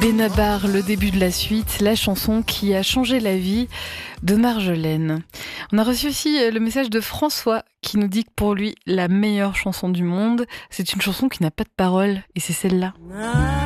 Benabar, le début de la suite, la chanson qui a changé la vie de Marjolaine. On a reçu aussi le message de François qui nous dit que pour lui, la meilleure chanson du monde, c'est une chanson qui n'a pas de paroles et c'est celle-là.